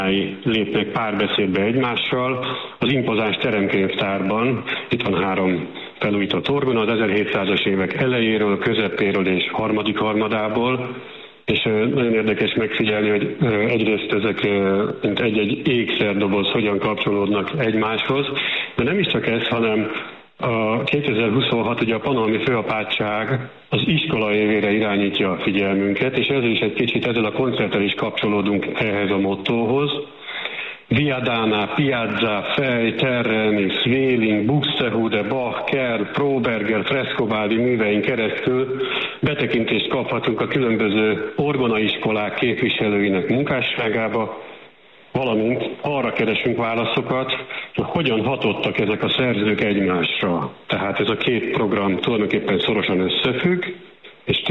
lépnek párbeszédbe egymással. Az impozáns teremkönyvtárban itt van 3 felújított orgona, az 1700-as évek elejéről, közepéről és harmadik harmadából, és nagyon érdekes megfigyelni, hogy egyrészt ezek mint egy-egy ékszerdoboz hogyan kapcsolódnak egymáshoz, de nem is csak ez, hanem a 2026 ugye a Pannonhalmi Főapátság az iskola évére irányítja a figyelmünket, és ezzel is egy kicsit ezzel a koncerttel is kapcsolódunk ehhez a mottóhoz. Viadana, Piazza, Fej, Terreni, Svéling, Buxtehude, Bach, Kerr, Froberger, Frescobaldi művein keresztül betekintést kaphatunk a különböző orgonaiskolák képviselőinek munkásságába, valamint arra keresünk válaszokat, hogy hogyan hatottak ezek a szerzők egymásra. Tehát ez a 2 program tulajdonképpen szorosan összefügg, és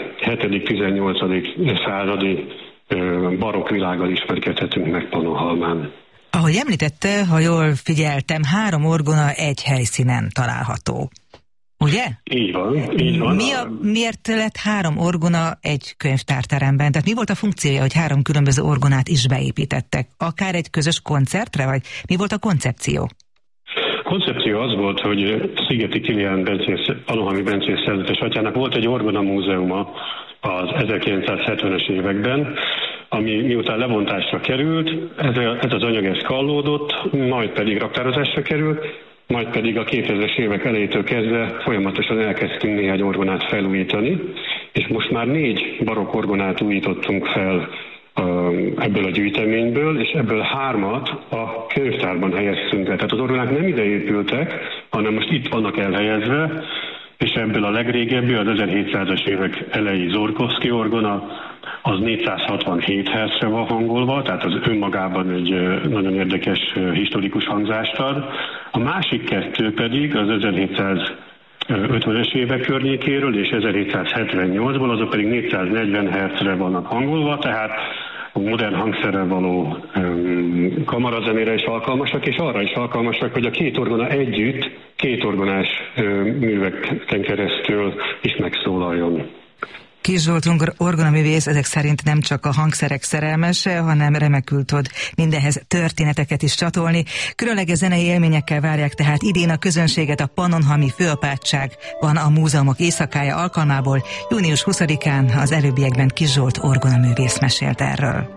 17.-18. századi barokk világgal ismerkedhetünk meg Pannonhalmán. Ahogy említette, ha jól figyeltem, 3 orgona egy helyszínen található. Ugye? Így van. Miért lett 3 orgona egy könyvtárteremben? Tehát mi volt a funkciója, hogy 3 különböző orgonát is beépítettek? Akár egy közös koncertre, vagy mi volt a koncepció? A koncepció az volt, hogy Szigeti Kilián Pannonhalmi Bencés szerzetes atyának volt egy orgona múzeuma az 1970-es években, ami miután lebontásra került, ez az anyag kallódott, majd pedig raktározásra került, majd pedig a 2000-es évek elejétől kezdve folyamatosan elkezdtünk néhány orgonát felújítani, és most már 4 barokk orgonát újítottunk fel ebből a gyűjteményből, és ebből 3-at a könyvtárban helyeztünk el. Tehát az orgonák nem ide épültek, hanem most itt vannak elhelyezve, és ebből a legrégebbi, az 1700-as évek elejé Zorkovszky orgona, az 467 Hz-re van hangolva, tehát az önmagában egy nagyon érdekes historikus hangzást ad. A másik 2 pedig az 1750-es évek környékéről és 1778-ból, azok pedig 440 Hz-re vannak hangolva, tehát a modern hangszerrel való kamarazenére is alkalmasak, és arra is alkalmasak, hogy a 2 orgona együtt 2 orgonás műveken keresztül is megszólaljon. Kis Zsolt orgonaművész ezek szerint nem csak a hangszerek szerelmese, hanem remekül tud mindenhez történeteket is csatolni. Különleges zenei élményekkel várják tehát idén a közönséget a Pannonhalmi Főapátságban a Múzeumok Éjszakája alkalmából. Június 20-án az előbbiekben Kis Zsolt orgonaművész mesélt erről.